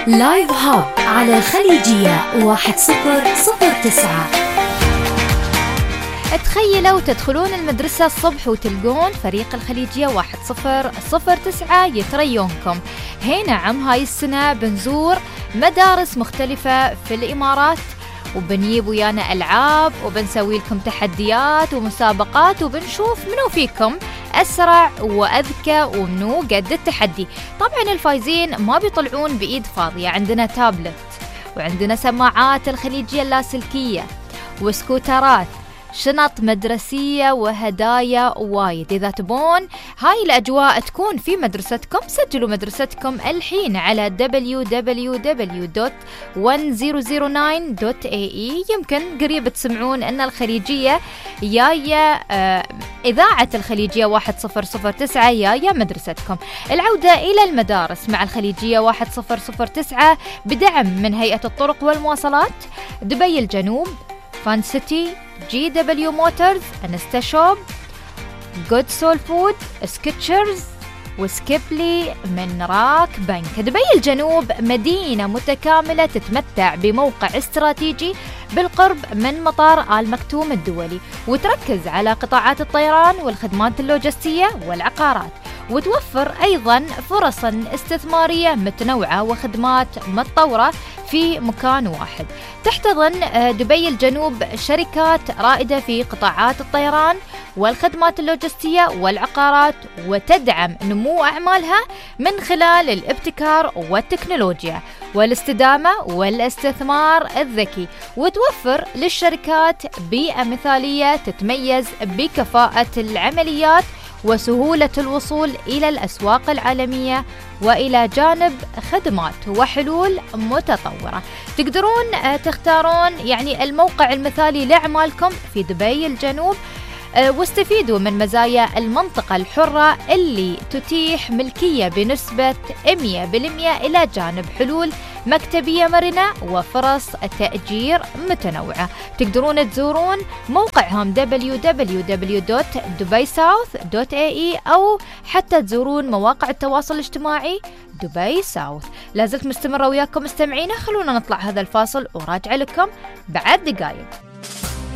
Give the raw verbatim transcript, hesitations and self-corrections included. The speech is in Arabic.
لايف هاب على الخليجية واحد صفر صفر تسعة. تخيلوا تدخلون المدرسة الصبح وتلقون فريق الخليجية واحد صفر صفر تسعة يتريونكم. هنا عم هاي السنة بنزور مدارس مختلفة في الإمارات، وبنجيب ويانا ألعاب وبنسوي لكم تحديات ومسابقات، وبنشوف منو فيكم أسرع وأذكى ومنو قد التحدي. طبعا الفايزين ما بيطلعون بإيد فاضية، عندنا تابلت وعندنا سماعات الخليجية اللاسلكية وسكوترات، شنط مدرسية وهدايا وايد. إذا تبون هاي الأجواء تكون في مدرستكم، سجلوا مدرستكم الحين على دبليو دبليو دبليو دوت واحد صفر صفر تسعة دوت إيه إي. يمكن قريب تسمعون أن الخليجية جاية، آه إذاعة الخليجية واحد صفر صفر تسعة جاية مدرستكم. العودة إلى المدارس مع الخليجية واحد صفر صفر تسعة بدعم من هيئة الطرق والمواصلات، دبي الجنوب، فان سيتي، جي دبليو موتورز، انستا شوب، جود سول فود، سكتشرز، وسكيبلي من راك بنك. دبي الجنوب مدينة متكاملة تتمتع بموقع استراتيجي بالقرب من مطار آل مكتوم الدولي، وتركز على قطاعات الطيران والخدمات اللوجستية والعقارات، وتوفر أيضا فرصا استثمارية متنوعة وخدمات متطورة في مكان واحد. تحتضن دبي الجنوب شركات رائدة في قطاعات الطيران والخدمات اللوجستية والعقارات، وتدعم نمو أعمالها من خلال الابتكار والتكنولوجيا والاستدامة والاستثمار الذكي، وتوفر للشركات بيئة مثالية تتميز بكفاءة العمليات وسهولة الوصول إلى الأسواق العالمية، وإلى جانب خدمات وحلول متطورة. تقدرون تختارون يعني الموقع المثالي لأعمالكم في دبي الجنوب، واستفيدوا من مزايا المنطقة الحرة اللي تتيح ملكية بنسبة مئة بالمئة، إلى جانب حلول مكتبية مرنة وفرص تأجير متنوعة. تقدرون تزورون موقعهم دبليو دبليو دبليو دوت دبي ساوث دوت إيه إي، أو حتى تزورون مواقع التواصل الاجتماعي دبي ساوث. لازلت مستمرة وياكم مستمعينا، خلونا نطلع هذا الفاصل وراجع لكم بعد دقائق.